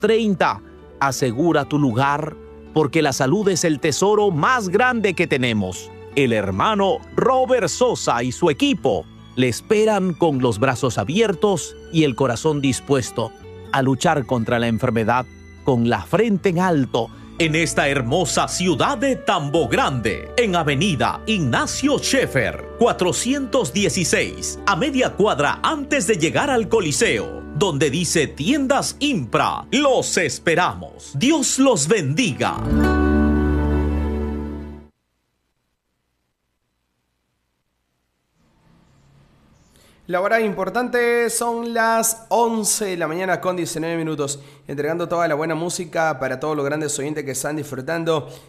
30. Asegura tu lugar, porque la salud es el tesoro más grande que tenemos. El hermano Robert Sosa y su equipo le esperan con los brazos abiertos y el corazón dispuesto a luchar contra la enfermedad con la frente en alto en esta hermosa ciudad de Tambo Grande, en Avenida Ignacio Scheffer, 416, a media cuadra antes de llegar al Coliseo, donde dice Tiendas Impra. Los esperamos. Dios los bendiga. La hora importante son las 11 de la mañana con 19 minutos, entregando toda la buena música para todos los grandes oyentes que están disfrutando